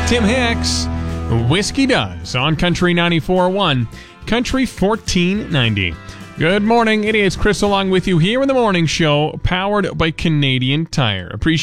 Tim Hicks, Whiskey Does on Country 94.1, Country 1490. Good morning. It is Chris along with you here in the morning show, powered by Canadian Tire. Appreciate